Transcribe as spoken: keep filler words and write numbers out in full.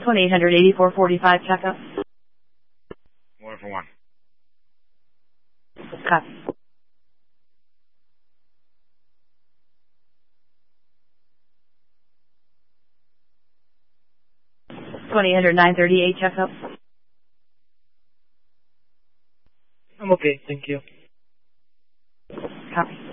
twenty-eight eighty-four forty-five checkup. One for one. Copy. twenty-eight nine thirty-eight checkup. I'm okay, thank you. Copy.